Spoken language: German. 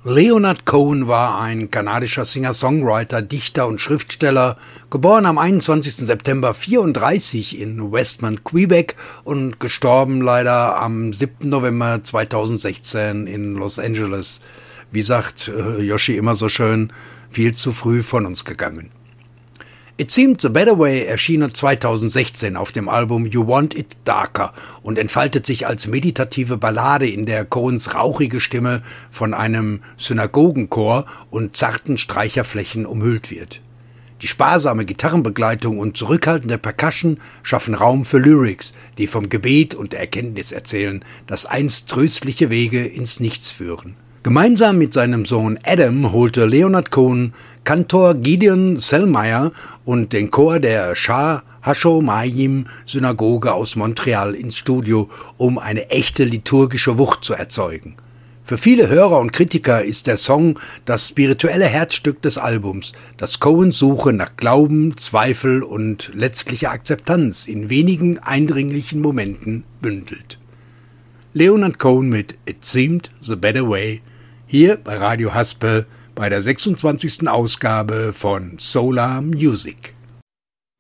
Leonard Cohen war ein kanadischer Singer-Songwriter, Dichter und Schriftsteller, geboren am 21. September 1934 in Westmount, Quebec und gestorben leider am 7. November 2016 in Los Angeles. Wie sagt Yoshi immer so schön, viel zu früh von uns gegangen. It Seemed the Better Way erschien 2016 auf dem Album You Want It Darker und entfaltet sich als meditative Ballade, in der Cohens rauchige Stimme von einem Synagogenchor und zarten Streicherflächen umhüllt wird. Die sparsame Gitarrenbegleitung und zurückhaltende Percussion schaffen Raum für Lyrics, die vom Gebet und der Erkenntnis erzählen, dass einst tröstliche Wege ins Nichts führen. Gemeinsam mit seinem Sohn Adam holte Leonard Cohen Kantor Gideon Sellmeyer und den Chor der Shah Hashomayim Synagoge aus Montreal ins Studio, um eine echte liturgische Wucht zu erzeugen. Für viele Hörer und Kritiker ist der Song das spirituelle Herzstück des Albums, das Cohens Suche nach Glauben, Zweifel und letztlicher Akzeptanz in wenigen eindringlichen Momenten bündelt. Leonard Cohen mit It Seemed the Better Way, hier bei Radio Haspel bei der 26. Ausgabe von Solar Music.